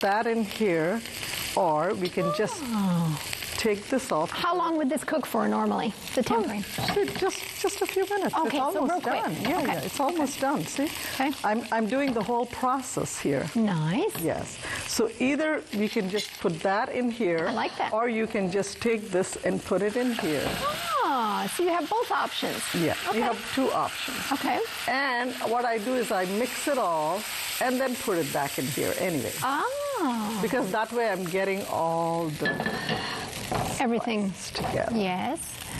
that in here, or we can just take this off. How long would this cook for normally, the tempering? Just a few minutes. Okay, it's almost so real quick. done. Yeah, Okay. yeah, it's almost done. See? Okay. I'm doing the whole process here. Nice. Yes. So either we can just put that in here. I like that. Or you can just take this and put it in here. Ah, so you have both options. Yeah, Okay. you have two options. Okay. And what I do is I mix it all and then put it back in here anyway. Ah. Because that way I'm getting all the Everything together. Yes.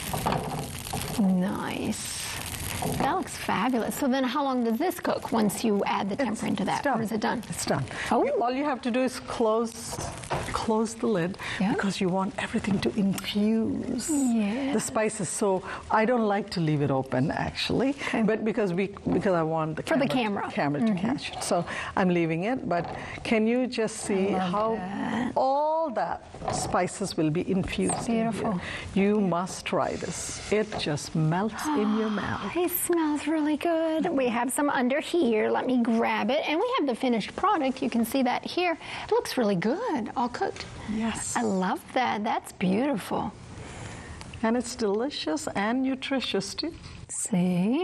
Nice. That looks fabulous. So then how long does this cook once you add the tempering to that? It's done. Or is it done? It's done. Oh. All you have to do is close the lid Yeah. because you want everything to infuse Yeah. the spices. So I don't like to leave it open actually, but because I want the For the camera. to catch it. So I'm leaving it. But can you just see how all that spices will be infused? Beautiful. In here? You must try this. It just melts in your mouth. It smells really good. We have some under here. Let me grab it. And we have the finished product. You can see that here. It looks really good, all cooked. Yes. I love that. That's beautiful. And it's delicious and nutritious too. See?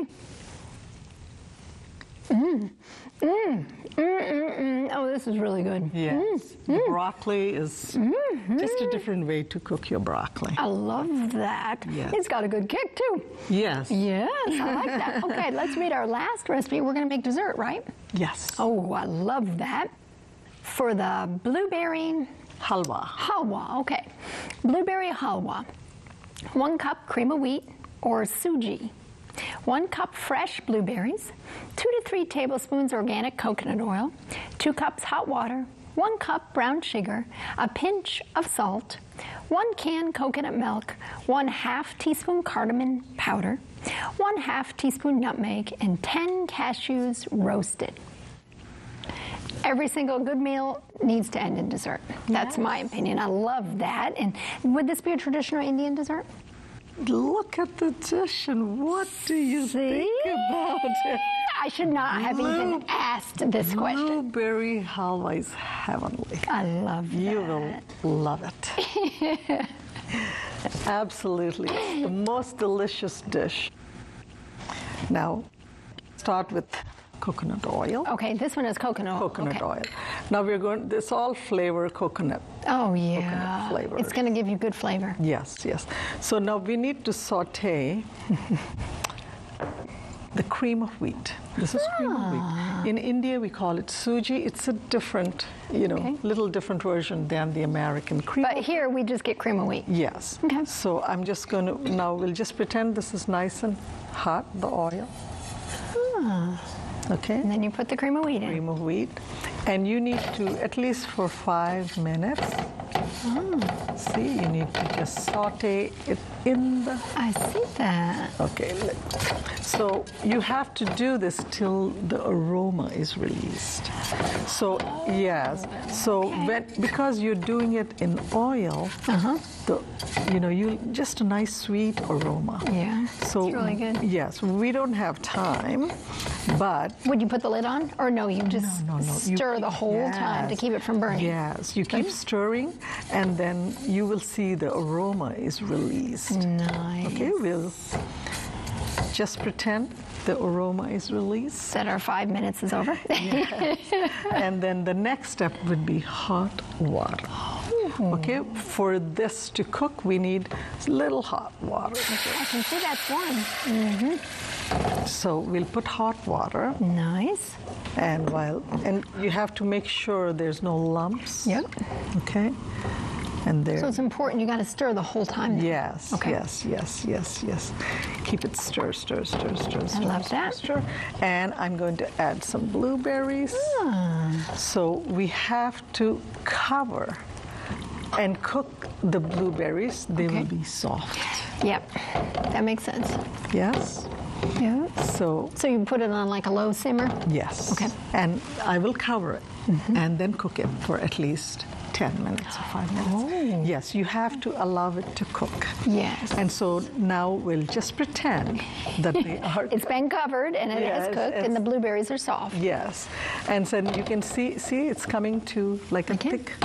Oh, this is really good. Yes. The broccoli is just a different way to cook your broccoli. I love that. Yes. It's got a good kick, too. Yes. Yes, I like that. Okay, let's read our last recipe. We're going to make dessert, right? Yes. Oh, I love that. For the blueberry Halwa. okay. Blueberry halwa. 1 cup cream of wheat or suji. 1 cup fresh blueberries. 2 to 3 tablespoons organic coconut oil. 2 cups hot water. 1 cup brown sugar. A pinch of salt. 1 can coconut milk. 1/2 teaspoon cardamom powder. 1/2 teaspoon nutmeg. And 10 cashews roasted. Every single good meal needs to end in dessert. That's my opinion. I love that. And would this be a traditional Indian dessert? Look at the dish and what do you think about it? I should not have even asked this question. Blueberry halwa is heavenly. I love that. You will love it. Absolutely. It's the most delicious dish. Now, start with coconut oil. Okay, this one is coconut oil. Coconut Okay. oil. Now we're going, this all flavor coconut. Oh, Coconut yeah. flavor. It's going to give you good flavor. Yes, yes. So now we need to saute the cream of wheat. This is cream of wheat. In India, we call it suji. It's a different, little different version than the American cream. But here we just get cream of wheat. Yes. Okay. So I'm just going to, now we'll just pretend this is nice and hot, the oil. Okay. And then you put the cream of wheat in. Cream of wheat. And you need to, at least for 5 minutes, see, you need to just saute it in the... I see that. Okay, so you have to do this till the aroma is released. So, yes, so because you're doing it in oil, you just a nice sweet aroma. Yeah, So, it's really good. Yes, we don't have time, but... Would you put the lid on? Or no, you just No. stir the whole time to keep it from burning? Yes, you keep stirring, and then you will see the aroma is released. Nice. Okay, we'll just pretend the aroma is released. That our 5 minutes is over? Yes. And then the next step would be hot water. Okay, for this to cook, we need little hot water. I can see that's warm. So we'll put hot water, Nice. and you have to make sure there's no lumps. Yep. Okay, and there. So it's important. You got to stir the whole time. Then. Yes, Okay. yes. Keep it stir. I love that. Stir. And I'm going to add some blueberries. So we have to cover and cook the blueberries. They will be soft. Yep. That makes sense. Yes. Yeah. So So you put it on like a low simmer? yes. Okay. And I will cover it and then cook it for at least 10 minutes or 5 minutes. Oh. Yes, you have to allow it to cook. Yes. And so now we'll just pretend that they are. It's been covered and it has Yes, cooked, and the blueberries are soft. Yes, and so you can see it's coming to like a thick